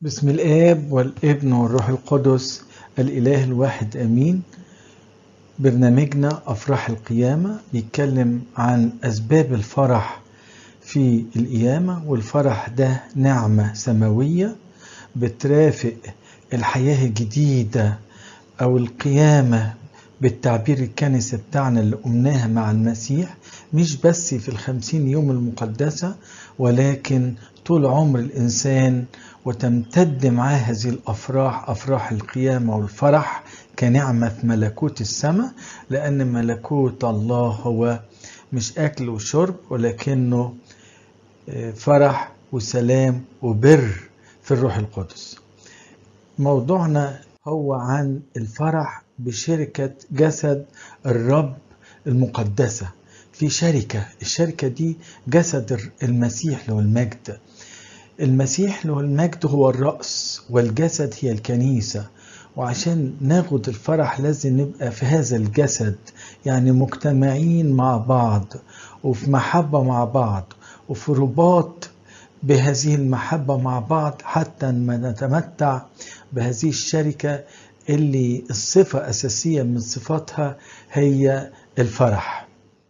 بسم الآب والابن والروح القدس الإله الواحد آمين. برنامجنا أفراح القيامة بيتكلم عن أسباب الفرح في القيامة، والفرح ده نعمة سماوية بترافق الحياة الجديدة أو القيامة بالتعبير الكنسي بتاعنا اللي قمناها مع المسيح، مش بس في 50 يوم المقدسة ولكن طول عمر الإنسان، وتمتد معاه هذه الأفراح، أفراح القيامة والفرح كنعمة ملكوت السماء، لأن ملكوت الله هو مش أكل وشرب ولكنه فرح وسلام وبر في الروح القدس. موضوعنا هو عن الفرح بشركة جسد الرب المقدسة. في شركة، الشركة دي جسد المسيح له المجد. المسيح له المجد هو الرأس والجسد هي الكنيسة، وعشان ناخد الفرح لازم نبقى في هذا الجسد، يعني مجتمعين مع بعض وفي محبة مع بعض وفي رباط بهذه المحبة مع بعض، حتى ما نتمتع بهذه الشركة اللي الصفة أساسية من صفاتها هي الفرح.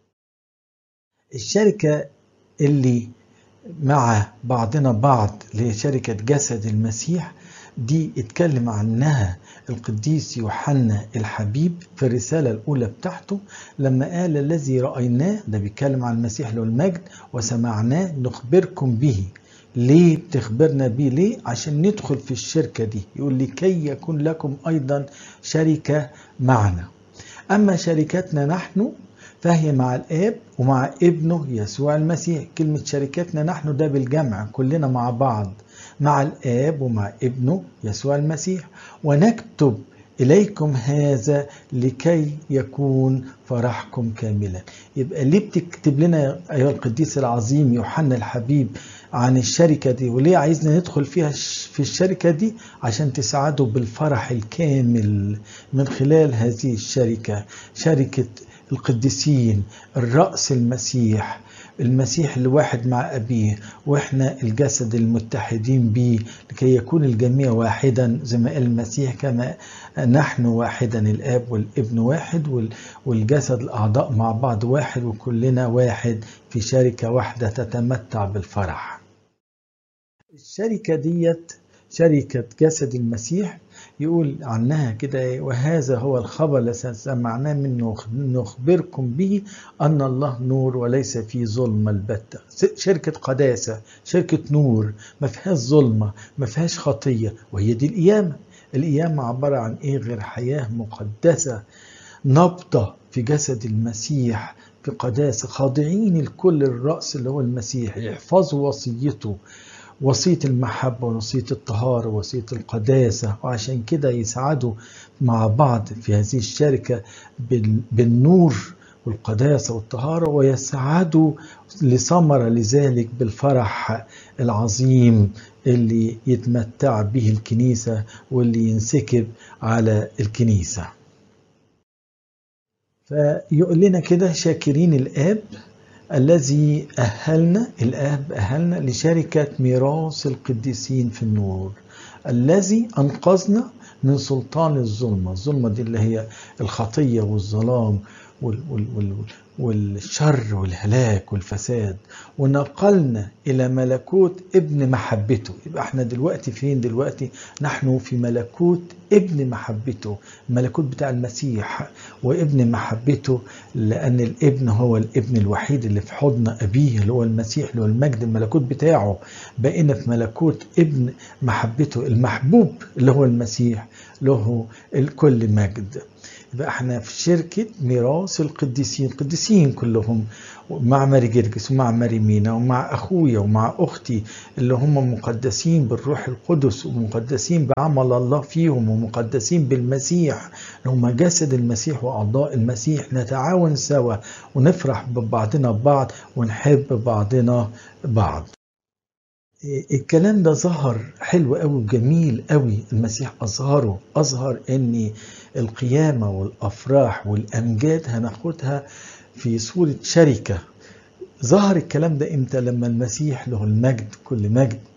الشركة اللي مع بعضنا بعض اللي هي شركة جسد المسيح دي اتكلم عنها القديس يوحنا الحبيب في الرسالة الأولى بتاعته لما قال: الذي رأيناه، ده بيتكلم عن المسيح له المجد، وسمعناه نخبركم به. ليه بتخبرنا بيه؟ ليه؟ عشان ندخل في الشركة دي. يقول لكي يكون لكم أيضا شركة معنا. أما شركتنا نحن فهي مع الآب ومع ابنه يسوع المسيح. كلمة شركتنا نحن ده بالجمع، كلنا مع بعض مع الآب ومع ابنه يسوع المسيح. ونكتب إليكم هذا لكي يكون فرحكم كاملا. يبقى ليه بتكتب لنا أيها القديس العظيم يوحنا الحبيب عن الشركة دي؟ وليه عايزنا ندخل فيها في الشركة دي؟ عشان تسعدوا بالفرح الكامل من خلال هذه الشركة، شركة القديسين، الرأس المسيح، المسيح الواحد مع أبيه، وإحنا الجسد المتحدين به لكي يكون الجميع واحدا، زي ما قال المسيح: كما نحن واحدا، الآب والابن واحد، والجسد الأعضاء مع بعض واحد، وكلنا واحد في شركة واحدة تتمتع بالفرح. الشركة ديت شركة جسد المسيح، يقول عنها كده: وهذا هو الخبر الذي سمعناه منه نخبركم به أن الله نور وليس فيه ظلمة البتة. شركة قداسة، شركة نور، ما فيهاش ظلمة، ما فيهاش خطية، وهي دي القيامة. القيامة عبارة عن إيه غير حياة مقدسة نبضة في جسد المسيح في قداسة، خاضعين الكل الرأس اللي هو المسيح، يحفظوا وصيته، وصية المحبة ووصية الطهارة ووصية القداسة، وعشان كده يسعدوا مع بعض في هذه الشركة بالنور والقداسة والطهارة، ويسعدوا لثمرة لذلك بالفرح العظيم اللي يتمتع به الكنيسة واللي ينسكب على الكنيسة. فيقول لنا كده: شاكرين الآب الذي أهلنا، الآب أهلنا لشركة ميراث القديسين في النور، الذي أنقذنا من سلطان الظلمة. الظلمة دي اللي هي الخطية والظلام والشر والهلاك والفساد، ونقلنا إلى ملكوت ابن محبته. يبقى احنا دلوقتي فين؟ دلوقتي نحن في ملكوت ابن محبته، الملكوت بتاع المسيح وابن محبته، لأن الابن هو الابن الوحيد اللي في حضن أبيه اللي هو المسيح اللي هو المجد، الملكوت بتاعه. بقينا في ملكوت ابن محبته، المحبوب اللي هو المسيح له الكل مجد. يبقى احنا في شركة ميراث القديسين، القديسين كلهم، مع ماري جرجس ومع ماري مينا ومع أخويا ومع أختي اللي هم مقدسين بالروح القدس ومقدسين بعمل الله فيهم ومقدسين بالمسيح، اللي هم جسد المسيح وأعضاء المسيح. نتعاون سوا ونفرح ببعضنا ببعض ونحب بعضنا بعض. الكلام ده ظهر حلو قوي وجميل قوي. المسيح أظهر ان القيامة والأفراح والأمجاد هناخدها في صورة شركة. ظهر الكلام ده امتى؟ لما المسيح له المجد كل مجد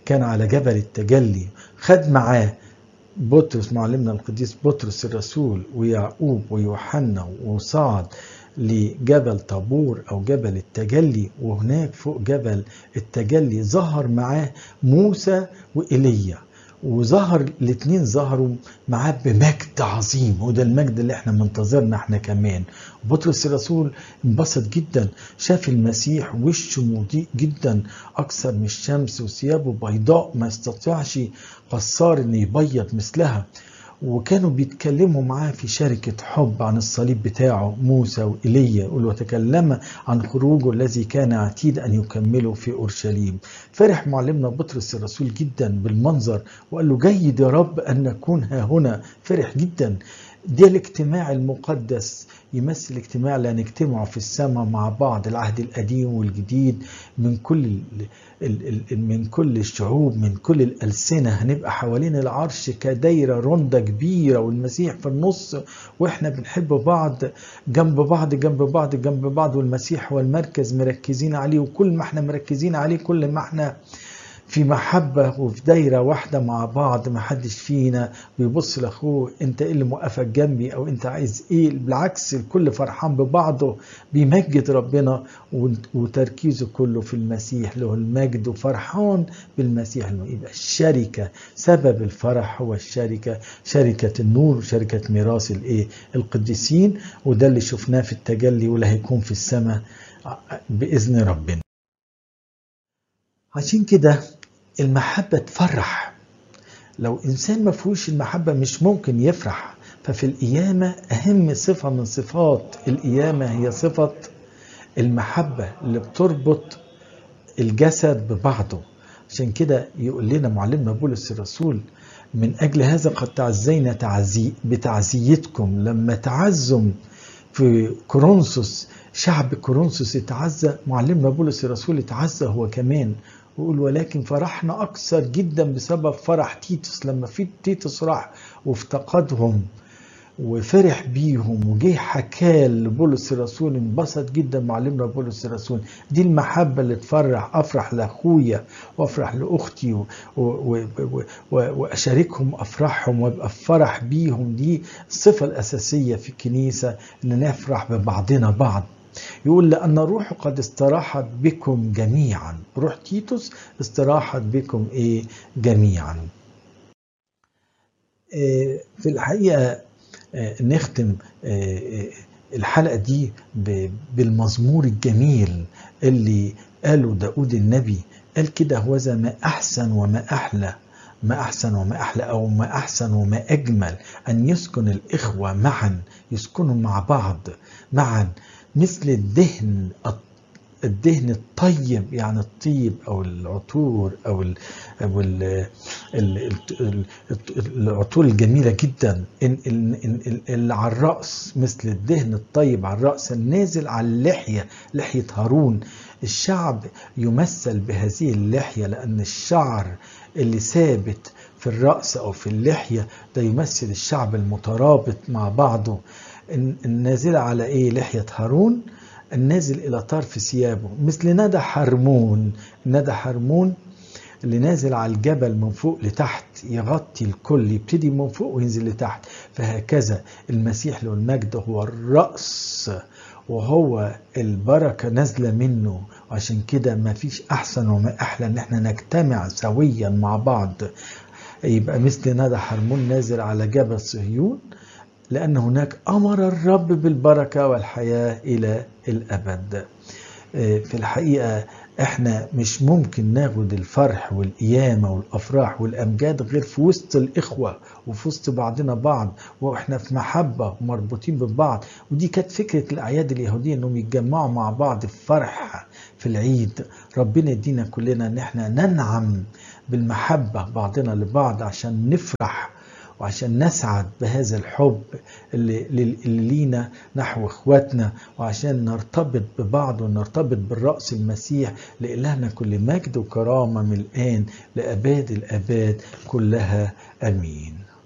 كان على جبل التجلي، خد معاه بطرس معلمنا القديس بطرس الرسول ويعقوب ويوحنا، وصعد لجبل طابور أو جبل التجلي، وهناك فوق جبل التجلي ظهر معاه موسى وإيليا، وظهر الاثنين ظهروا معاه بمجد عظيم، وده المجد اللي احنا منتظرنا احنا كمان. بطرس الرسول انبسط جدا، شاف المسيح وشه مضيء جدا اكثر من الشمس، وثيابه بيضاء ما يستطيعش قصار ان يبيض مثلها، وكانوا بيتكلموا معاه في شركة حب عن الصليب بتاعه موسى وإيليا، يقول وتكلم عن خروجه الذي كان عتيد أن يكمله في أورشليم. فرح معلمنا بطرس الرسول جدا بالمنظر، وقال له جيد يا رب أن نكون ها هنا. فرح جدا. ده الاجتماع المقدس يمثل اجتماع لا نجتمع في السماء مع بعض، العهد القديم والجديد، من كل الشعوب، من كل الألسنة، هنبقى حوالين العرش كدايرة رندة كبيرة، والمسيح في النص، واحنا بنحب بعض جنب بعض جنب بعض جنب بعض، والمسيح هو المركز مركزين عليه، وكل ما احنا مركزين عليه كل ما احنا في محبة وفي دايرة واحدة مع بعض. ما حدش فينا بيبص لاخوه انت ايه اللي موقفك جنبي او انت عايز ايه، بالعكس الكل فرحان ببعضه، بيمجد ربنا، وتركيزه كله في المسيح له المجد، وفرحان بالمسيح. يبقى الشركة، سبب الفرح هو الشركة، شركة النور وشركة ميراث القديسين، وده اللي شفناه في التجلي واللي هيكون في السماء بإذن ربنا. عشان كده المحبة تفرح. لو إنسان ما فيهوش المحبة مش ممكن يفرح. ففي القيامة أهم صفة من صفات القيامة هي صفة المحبة اللي بتربط الجسد ببعضه. عشان كده يقول لنا معلمنا بولس الرسول من أجل هذا قد تعزينا بتعزيتكم. لما تعزم في كورنثوس، شعب كورنثوس اتعزى، معلمنا بولس الرسول اتعزى هو كمان، ويقول ولكن فرحنا أكثر جدا بسبب فرح تيتوس. لما في تيتوس راح وافتقدهم وفرح بيهم وجه حكاه لبولس الرسول، انبسط جدا معلمنا بولس الرسول. دي المحبة اللي تفرح، أفرح لأخويا وأفرح لأختي وأشاركهم أفرحهم وأبقى فرح بيهم. دي الصفة الأساسية في الكنيسة، إن نفرح ببعضنا بعض. يقول لأن روح قد استراحت بكم جميعا، روح تيتوس استراحت بكم جميعا. في الحقيقة نختم الحلقة دي بالمزمور الجميل اللي قاله داود النبي. قال كده هوذا ما أحسن وما أحلى، ما أحسن وما أحلى، أو ما أحسن وما أجمل أن يسكن الإخوة معا، يسكنوا مع بعض معا، مثل الدهن الطيب، يعني الطيب أو العطور أو العطور الجميلة جدا اللي على الرأس، مثل الدهن الطيب على الرأس النازل على اللحية، لحية هارون. الشعب يمثل بهذه اللحية، لأن الشعر اللي ثابت في الرأس أو في اللحية ده يمثل الشعب المترابط مع بعضه. النازل على لحية هارون، النازل إلى طرف ثيابه، مثل ندى حرمون. ندى حرمون اللي نازل على الجبل من فوق لتحت، يغطي الكل، يبتدي من فوق وينزل لتحت. فهكذا المسيح له المجد هو الرأس، وهو البركة نازلة منه. وعشان كده ما فيش أحسن وما أحلى إن احنا نجتمع سويا مع بعض، يبقى مثل ندى حرمون نازل على جبل صهيون، لأن هناك أمر الرب بالبركة والحياة إلى الأبد. في الحقيقة احنا مش ممكن ناخد الفرح والقيامة والأفراح والأمجاد غير في وسط الإخوة وفي وسط بعضنا بعض، واحنا في محبة ومربوطين ببعض. ودي كانت فكرة الأعياد اليهودية، انهم يتجمعوا مع بعض في فرح في العيد. ربنا يدينا كلنا ان احنا ننعم بالمحبة بعضنا لبعض عشان نفرح وعشان نسعد بهذا الحب اللي لينا نحو اخواتنا، وعشان نرتبط ببعض ونرتبط بالرأس المسيح. لإلهنا كل مجد وكرامة من الآن لأباد الآباد كلها. أمين.